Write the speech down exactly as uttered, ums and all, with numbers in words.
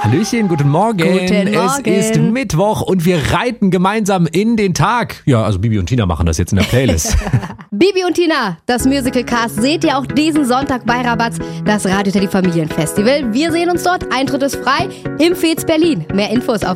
Hallöchen, guten Morgen. Guten Es Morgen. ist Mittwoch und wir reiten gemeinsam in den Tag. Ja, also Bibi und Tina machen das jetzt in der Playlist. Bibi und Tina, das Musical-Cast, seht ihr auch diesen Sonntag bei Rabatz, das Radio Teddy Familienfestival. Wir sehen uns dort, Eintritt ist frei im Fez Berlin. Mehr Infos auf